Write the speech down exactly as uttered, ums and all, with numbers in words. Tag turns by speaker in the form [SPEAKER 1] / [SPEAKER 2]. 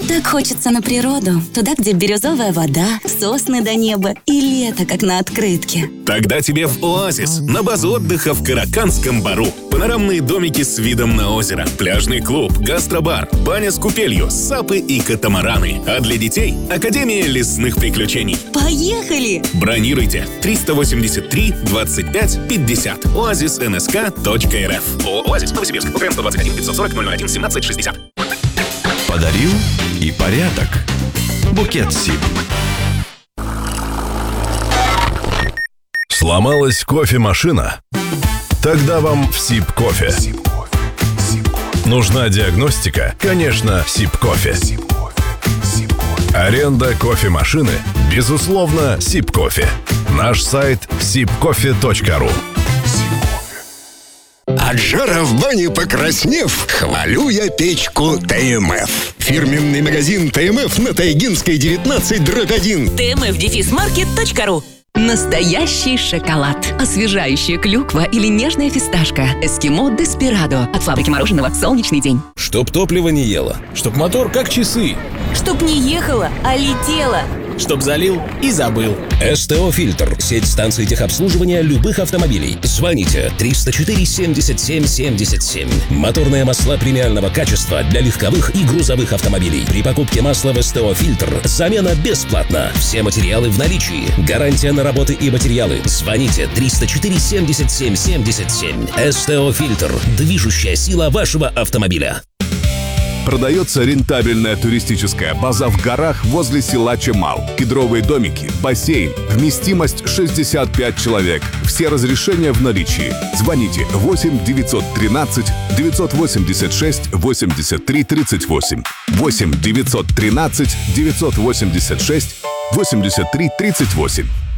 [SPEAKER 1] Так хочется на природу, туда, где бирюзовая вода, сосны до неба и лето, как на открытке.
[SPEAKER 2] Тогда тебе в Оазис, на базу отдыха в Караканском Бару. Панорамные домики с видом на озеро, пляжный клуб, гастробар, баня с купелью, сапы и катамараны. А для детей – Академия лесных приключений.
[SPEAKER 1] Поехали!
[SPEAKER 2] Бронируйте триста восемьдесят три двадцать пять пятьдесят. оазис эн эс ка точка эр эф. ООО «Оазис», Новосибирск. УКМ сто двадцать один пятьсот сорок ноль ноль один семнадцать шестьдесят.
[SPEAKER 3] Подарил и порядок. Букет Сип. Сломалась кофемашина? Тогда вам в Сип кофе. Нужна диагностика? Конечно, Сип кофе. Аренда кофемашины? Безусловно, Сип кофе. Наш сайт сип кофе точка ру.
[SPEAKER 4] От жара в бане покраснев, хвалю я печку ТМФ. Фирменный магазин ТМФ на Тайгинской девятнадцать дробь один.
[SPEAKER 5] тэ эм эф дефис маркет точка ру. Настоящий шоколад. Освежающая клюква или нежная фисташка. Эскимо Деспирадо. От фабрики мороженого «Солнечный день».
[SPEAKER 6] Чтоб топливо не ело. Чтоб мотор как часы.
[SPEAKER 1] Чтоб не ехала, а летела.
[SPEAKER 6] Чтоб залил и забыл.
[SPEAKER 7] СТО «Фильтр». Сеть станций техобслуживания любых автомобилей. Звоните триста четыре семьдесят семь семьдесят семь. Моторные масла премиального качества для легковых и грузовых автомобилей. При покупке масла в СТО «Фильтр» замена бесплатна. Все материалы в наличии. Гарантия на работы и материалы. Звоните триста четыре семьдесят семь семьдесят семь. СТО «Фильтр». Движущая сила вашего автомобиля.
[SPEAKER 8] Продается рентабельная туристическая база в горах возле села Чемал. Кедровые домики, бассейн, вместимость шестьдесят пять человек. Все разрешения в наличии. Звоните восемь девятьсот тринадцать девятьсот восемьдесят шесть восемьдесят три тридцать восемь. восемь девятьсот тринадцать девятьсот восемьдесят шесть восемьдесят три тридцать восемь.